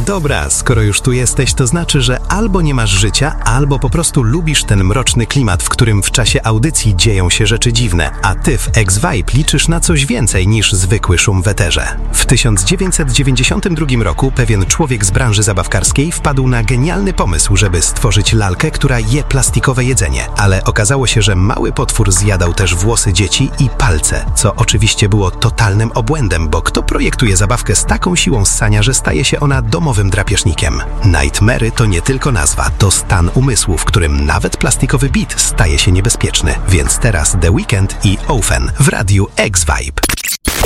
Dobra, skoro już tu jesteś, to znaczy, że albo nie masz życia, albo po prostu lubisz ten mroczny klimat, w którym w czasie audycji dzieją się rzeczy dziwne, a ty w X-Vibe liczysz na coś więcej niż zwykły szum w eterze. W 1992 roku pewien człowiek z branży zabawkarskiej wpadł na genialny pomysł, żeby stworzyć lalkę, która je plastikowe jedzenie, ale okazało się, że mały potwór zjadał też włosy dzieci i palce, co oczywiście było totalnym obłędem, bo kto projektuje zabawkę z taką siłą ssania, że staje się ona domowym drapieżnikiem? Nightmare to nie tylko nazwa, to stan umysłu, w którym nawet plastikowy bit staje się niebezpieczny. Więc teraz The Weeknd i Ofen w radiu X-Vibe.